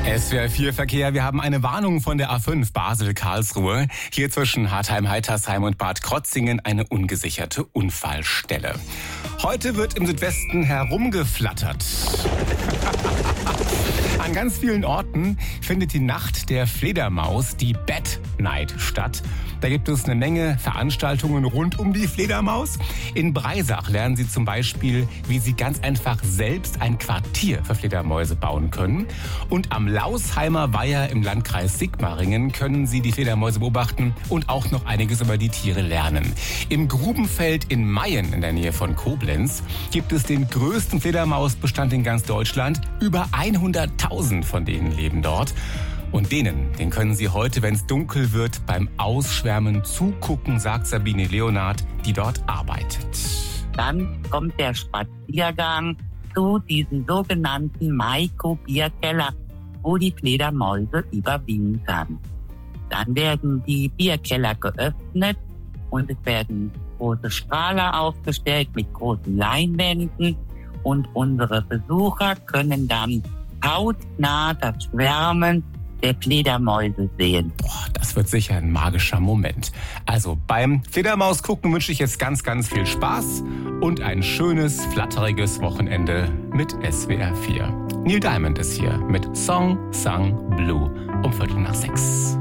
SWR 4 Verkehr. Wir haben eine Warnung von der A5 Basel-Karlsruhe. Hier zwischen Hartheim-Heitersheim und Bad Krotzingen eine ungesicherte Unfallstelle. Heute wird im Südwesten herumgeflattert. An ganz vielen Orten findet die Nacht der Fledermaus, die Bat Night, statt. Da gibt es eine Menge Veranstaltungen rund um die Fledermaus. In Breisach lernen Sie zum Beispiel, wie Sie ganz einfach selbst ein Quartier für Fledermäuse bauen können. Und am Lausheimer Weiher im Landkreis Sigmaringen können Sie die Fledermäuse beobachten und auch noch einiges über die Tiere lernen. Im Grubenfeld in Mayen in der Nähe von Koblenz gibt es den größten Fledermausbestand in ganz Deutschland. Über 100.000 von denen leben dort. Und den können Sie heute, wenn es dunkel wird, beim Ausschwärmen zugucken, sagt Sabine Leonard, die dort arbeitet. Dann kommt der Spaziergang zu diesem sogenannten Maiko-Bierkeller, wo die Fledermäuse überwintern. Dann werden die Bierkeller geöffnet und es werden große Strahler aufgestellt mit großen Leinwänden und unsere Besucher können dann hautnah das Schwärmen der Fledermäuse sehen. Boah, das wird sicher ein magischer Moment. Also beim Fledermausgucken wünsche ich jetzt ganz, ganz viel Spaß und ein schönes, flatteriges Wochenende mit SWR 4. Neil Diamond ist hier mit Song Sung Blue um 5:45.